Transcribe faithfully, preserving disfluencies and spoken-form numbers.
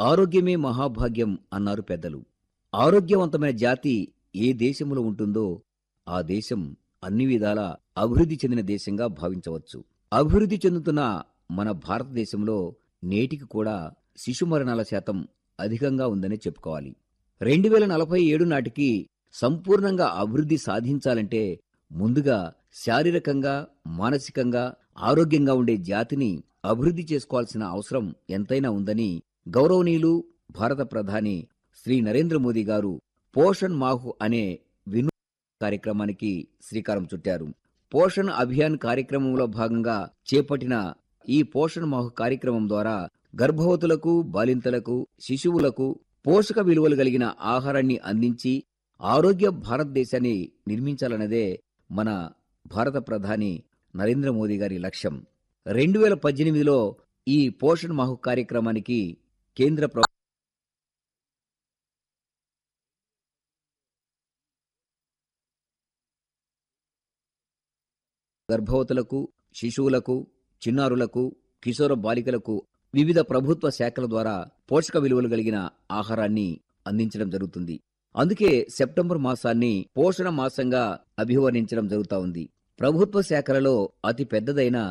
ఆరోగ్యమే మహాభాగ్యం అన్నారు పెద్దలు. ఆరోగ్యవంతమైన జాతి ఏ దేశంలో ఉంటుందో ఆ దేశం అన్ని విధాలా అభివృద్ధి చెందిన దేశంగా భావించవచ్చు. అభివృద్ధి చెందుతున్న మన భారతదేశంలో నేటికి కూడా శిశు మరణాల శాతం అధికంగా ఉందనే చెప్పుకోవాలి. రెండు వేల నలభై ఏడు నాటికి సంపూర్ణంగా అభివృద్ధి సాధించాలంటే ముందుగా శారీరకంగా, మానసికంగా ఆరోగ్యంగా ఉండే జాతిని అభివృద్ధి చేసుకోవాల్సిన అవసరం ఎంతైనా ఉందని గౌరవనీయులు భారత ప్రధాని శ్రీ నరేంద్ర మోదీ గారు పోషణ్ మాహ్ అనే వినూత్న కార్యక్రమానికి శ్రీకారం చుట్టారు. పోషణ్ అభియాన్ కార్యక్రమంలో భాగంగా చేపట్టిన ఈ పోషణ్ మాహ్ కార్యక్రమం ద్వారా గర్భవతులకు, బాలింతలకు, శిశువులకు పోషక విలువలు కలిగిన ఆహారాన్ని అందించి ఆరోగ్య భారతదేశాన్ని నిర్మించాలన్నదే మన భారత ప్రధాని నరేంద్ర మోదీ గారి లక్ష్యం. రెండు వేల పద్దెనిమిదిలో ఈ పోషణ్ మాహ్ కార్యక్రమానికి కేంద్ర ప్రభుత్వం గర్భవతులకు, శిశువులకు, చిన్నారులకు, కిశోర బాలికలకు వివిధ ప్రభుత్వ శాఖల ద్వారా పోషక విలువలు కలిగిన ఆహారాన్ని అందించడం జరుగుతుంది. అందుకే సెప్టెంబర్ మాసాన్ని పోషణ మాసంగా అభివర్ణించడం జరుగుతా ఉంది. ప్రభుత్వ శాఖలలో అతి పెద్దదైన